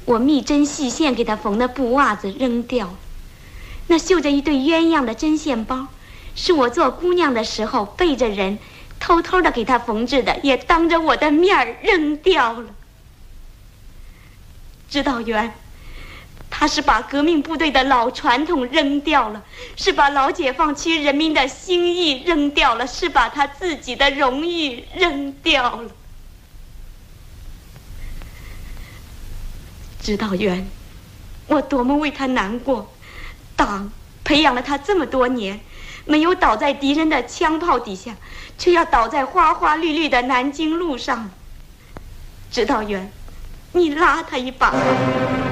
我密针细线给他缝的布袜子扔掉了，那绣着一对鸳鸯的针线包，是我做姑娘的时候背着人偷偷的给他缝制的，也当着我的面扔掉了。指导员，他是把革命部队的老传统扔掉了，是把老解放区人民的心意扔掉了，是把他自己的荣誉扔掉了。指导员，我多么为他难过！党培养了他这么多年，没有倒在敌人的枪炮底下，却要倒在花花绿绿的南京路上。指导员，你拉他一把。